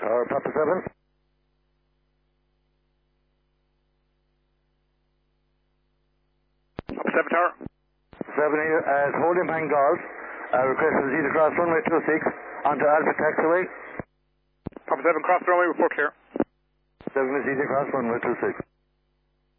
Papa 7. Papa 7 Tower. 7 here, it's holding Pine Golf. Request to proceed across runway 26 onto Alpha Taxiway. Papa 7 cross the runway, report clear. 7 proceed across runway 26.